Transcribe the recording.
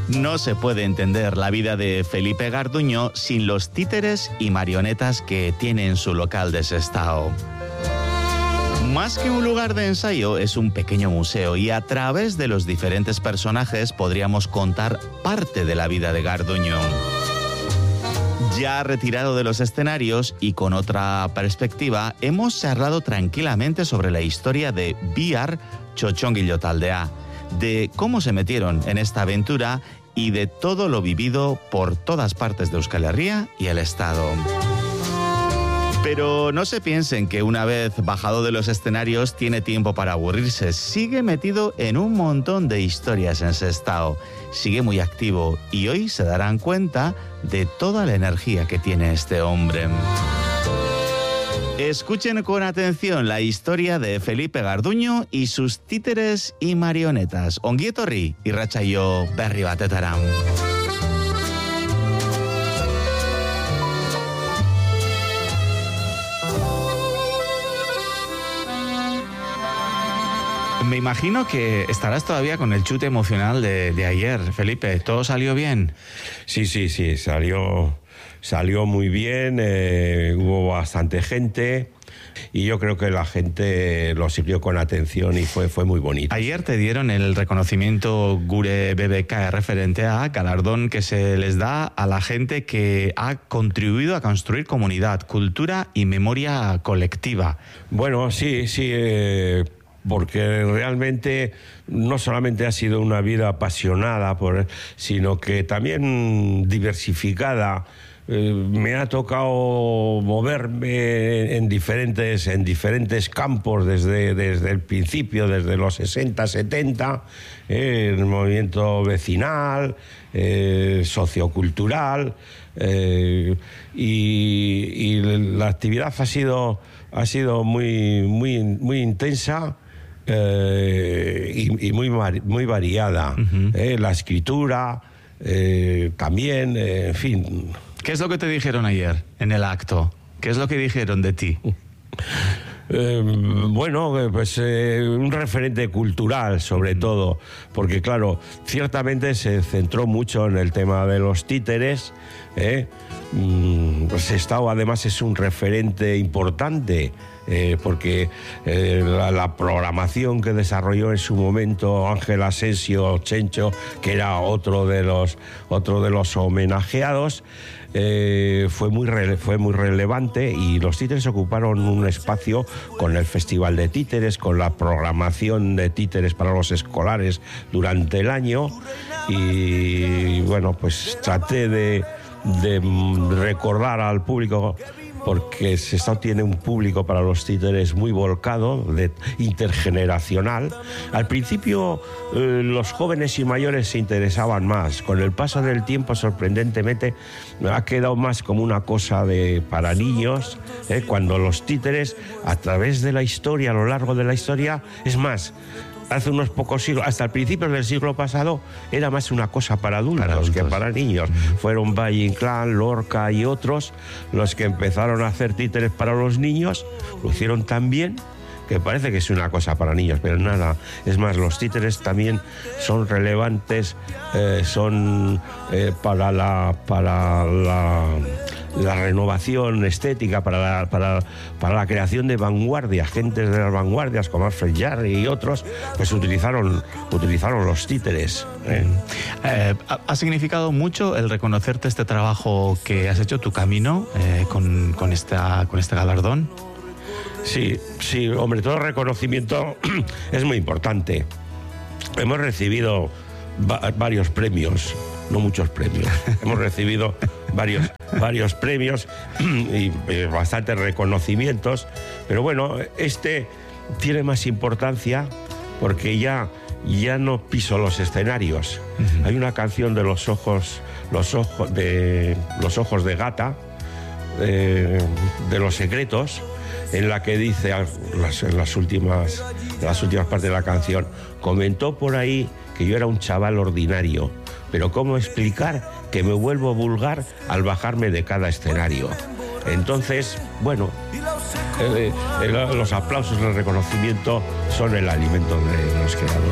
No se puede entender la vida de Felipe Garduño sin los títeres y marionetas que tiene en su local de Sestao. Más que un lugar de ensayo, es un pequeño museo y a través de los diferentes personajes podríamos contar parte de la vida de Garduño. Ya retirado de los escenarios y con otra perspectiva, hemos charlado tranquilamente sobre la historia de Bihar Txotxongilo Taldea, de cómo se metieron en esta aventura y de todo lo vivido por todas partes de Euskal Herria y el Estado. Pero no se piensen que una vez bajado de los escenarios tiene tiempo para aburrirse. Sigue metido en un montón de historias en Sestao. Sigue muy activo y hoy se darán cuenta de toda la energía que tiene este hombre. Escuchen con atención la historia de Felipe Garduño y sus títeres y marionetas. Ongi etorri irratsaio berri batetara. Me imagino que estarás todavía con el chute emocional de ayer, Felipe. ¿Todo salió bien? Sí, salió muy bien, hubo bastante gente y yo creo que la gente lo siguió con atención y fue muy bonito. Ayer te dieron el reconocimiento Gure BBK referente a galardón que se les da a la gente que ha contribuido a construir comunidad, cultura y memoria colectiva. Bueno, sí, porque realmente no solamente ha sido una vida apasionada, sino que también diversificada. Me ha tocado moverme en diferentes campos desde el principio, desde los 60, 70, el movimiento vecinal, sociocultural, y la actividad ha sido muy intensa. Y muy variada. Uh-huh. La escritura también, en fin. ¿Qué es lo que te dijeron ayer en el acto? ¿Qué es lo que dijeron de ti? Bueno, pues un referente cultural sobre todo, porque claro, ciertamente se centró mucho en el tema de los títeres. Pues Sestao además es un referente importante, porque la programación que desarrolló en su momento Ángel Asensio Chencho, que era otro de los homenajeados, fue muy relevante, y los títeres ocuparon un espacio con el Festival de Títeres, con la programación de títeres para los escolares durante el año. Y bueno, pues traté de recordar al público, porque Sestao tiene un público para los títeres muy volcado, intergeneracional. Al principio los jóvenes y mayores se interesaban más. Con el paso del tiempo, sorprendentemente, ha quedado más como una cosa para niños, cuando los títeres, a través de la historia, a lo largo de la historia, es más, hace unos pocos siglos, hasta el principio del siglo pasado, era más una cosa para adultos que para niños. Fueron Valle Inclán, Lorca y otros los que empezaron a hacer títeres para los niños. Lo hicieron tan bien que parece que es una cosa para niños, pero nada. Es más, los títeres también son relevantes, para la renovación estética, para la creación de vanguardias. Gentes de las vanguardias como Alfred Jarry y otros, pues utilizaron los títeres. ¿Ha significado mucho el reconocerte este trabajo que has hecho, tu camino, con este galardón? Sí, hombre, todo reconocimiento es muy importante. Hemos recibido varios premios, no muchos premios. Hemos recibido varios premios y bastantes reconocimientos, pero bueno, este tiene más importancia porque ya no piso los escenarios. Uh-huh. Hay una canción de los ojos de Gata, de Los Secretos, en la que dice, en las últimas partes de la canción, comentó por ahí que yo era un chaval ordinario, pero ¿cómo explicar que me vuelvo vulgar al bajarme de cada escenario? Entonces, bueno, los aplausos, el reconocimiento son el alimento de los creadores.